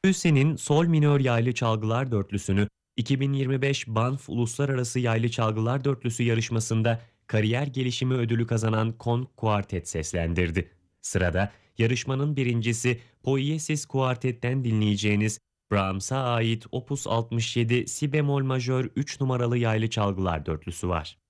Hüseyin'in Sol minör yaylı çalgılar dörtlüsünü 2025 Banff Uluslararası Yaylı Çalgılar Dörtlüsü yarışmasında kariyer gelişimi ödülü kazanan Kon Kuartet seslendirdi. Sırada yarışmanın birincisi Poiesis Kuartet'ten dinleyeceğiniz Brahms'a ait Opus 67 Si bemol majör 3 numaralı yaylı çalgılar dörtlüsü var.